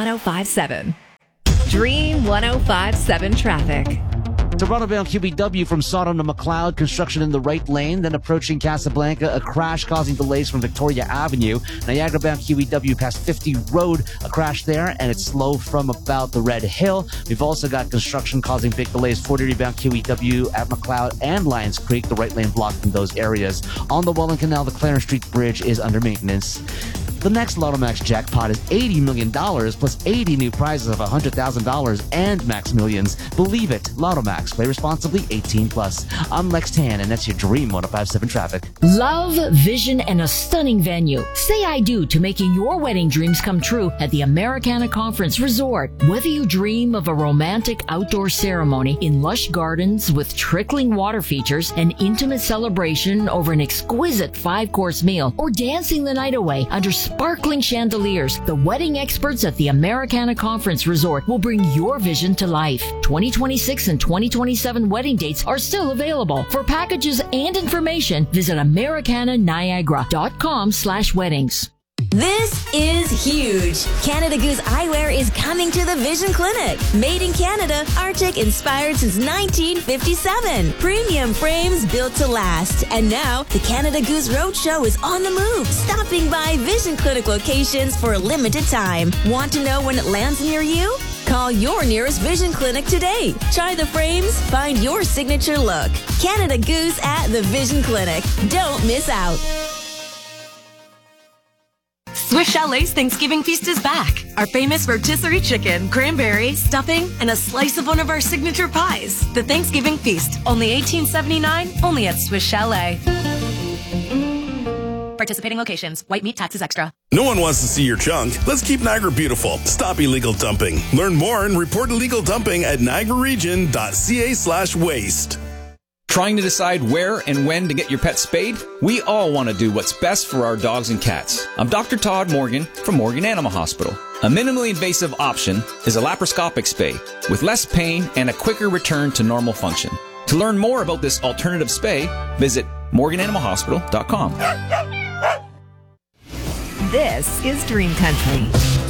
1057. Dream 1057 traffic. Toronto-bound QEW from Sodom to McLeod, construction in the right lane. Then approaching Casablanca, a crash causing delays from Victoria Avenue. Niagara-bound QEW past 50 Road, a crash there, and it's slow from about the Red Hill. We've also got construction causing big delays. 40-bound QEW at McLeod and Lions Creek, the right lane blocked in those areas. On the Welland Canal, the Clarence Street Bridge is under maintenance. The next Lotto Max jackpot is $80 million plus 80 new prizes of $100,000 and Max Millions. Believe it, Lotto Max. Play responsibly, 18 plus. I'm Lex Tan, and that's your Dream 1057 traffic. Love, vision, and a stunning venue. Say I do to making your wedding dreams come true at the Americana Conference Resort. Whether you dream of a romantic outdoor ceremony in lush gardens with trickling water features, an intimate celebration over an exquisite 5-course meal, or dancing the night away under sparkling chandeliers, the wedding experts at the Americana Conference Resort will bring your vision to life. 2026 and 2027 wedding dates are still available. For packages and information, visit americananiagara.com/weddings. This is huge. Canada Goose Eyewear is coming to the Vision Clinic. Made in Canada, Arctic inspired since 1957. Premium frames built to last. And now, the Canada Goose Roadshow is on the move, stopping by Vision Clinic locations for a limited time. Want to know when it lands near you? Call your nearest Vision Clinic today. Try the frames, find your signature look. Canada Goose at the Vision Clinic. Don't miss out. Swiss Chalet's Thanksgiving feast is back. Our famous rotisserie chicken, cranberry, stuffing, and a slice of one of our signature pies. The Thanksgiving feast, only $18.79, only at Swiss Chalet. Participating locations. White meat taxes extra. No one wants to see your junk. Let's keep Niagara beautiful. Stop illegal dumping. Learn more and report illegal dumping at niagararegion.ca/waste. Trying to decide where and when to get your pet spayed? We all want to do what's best for our dogs and cats. I'm Dr. Todd Morgan from Morgan Animal Hospital. A minimally invasive option is a laparoscopic spay with less pain and a quicker return to normal function. To learn more about this alternative spay, visit morgananimalhospital.com. This is Dream Country.